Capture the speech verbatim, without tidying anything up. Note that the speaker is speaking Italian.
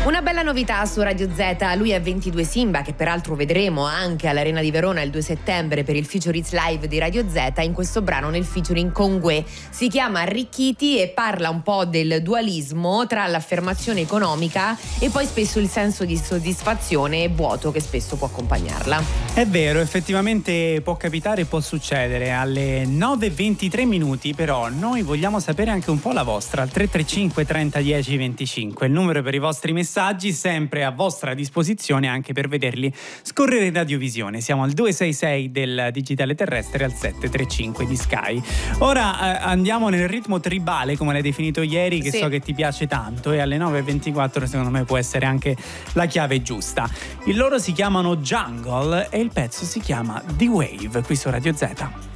Una bella novità su Radio Z, lui è ventidue Simba, che peraltro vedremo anche all'Arena di Verona il due settembre per il Feature Hits Live di Radio Z, in questo brano nel featuring con Gue. Si chiama Arricchiti e parla un po' del dualismo tra l'affermazione economica e poi spesso il senso di soddisfazione e vuoto che spesso può accompagnarla. È vero, effettivamente può capitare e può succedere. Alle nove e ventitré minuti però noi vogliamo sapere anche un po' la vostra, al tre tre cinque trenta dieci venticinque, il numero per i vostri messaggi, sempre a vostra disposizione anche per vederli scorrere in radiovisione. Siamo al due sei sei del digitale terrestre, al sette tre cinque di Sky. Ora eh, andiamo nel ritmo tribale, come l'hai definito ieri, che sì. so che ti piace tanto, e alle nove e ventiquattro secondo me può essere anche la chiave giusta. Il loro si chiamano Jungle e il pezzo si chiama The Wave, qui su Radio Z.